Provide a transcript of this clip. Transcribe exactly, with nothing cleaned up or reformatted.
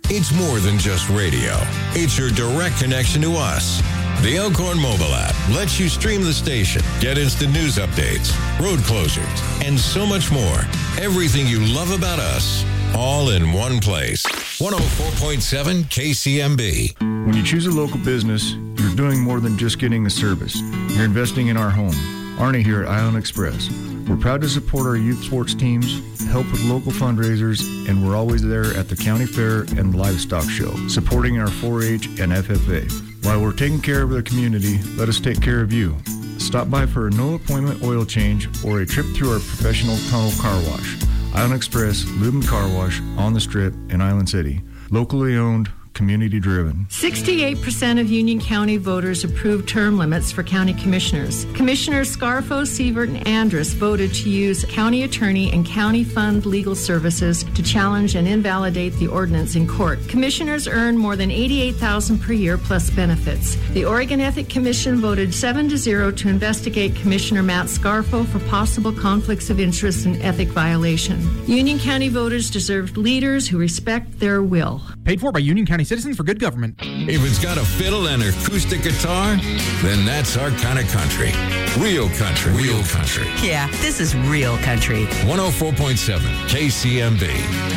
It's more than just radio. It's your direct connection to us. The Elkhorn mobile app lets you stream the station, get instant news updates, road closures, and so much more. Everything you love about us, all in one place. one oh four point seven K C M B. When you choose a local business, you're doing more than just getting a service. You're investing in our home. Arnie here at Island Express. We're proud to support our youth sports teams, help with local fundraisers, and we're always there at the county fair and the livestock show, supporting our four H and F F A. While we're taking care of the community, let us take care of you. Stop by for a no-appointment oil change or a trip through our professional tunnel car wash. Island Express, Lube and Car Wash, on the Strip in Island City. Locally owned, community-driven. sixty-eight percent of Union County voters approved term limits for county commissioners. Commissioners Scarfo, Sievert, and Andrus voted to use county attorney and county fund legal services to challenge and invalidate the ordinance in court. Commissioners earn more than eighty-eight thousand dollars per year plus benefits. The Oregon Ethic Commission voted seven to zero to investigate Commissioner Matt Scarfo for possible conflicts of interest and ethic violation. Union County voters deserve leaders who respect their will. Paid for by Union County Citizens for Good Government. If it's got a fiddle and acoustic guitar, then that's our kind of country. Real country. Real country. Yeah, this is real country. one oh four point seven K C M B.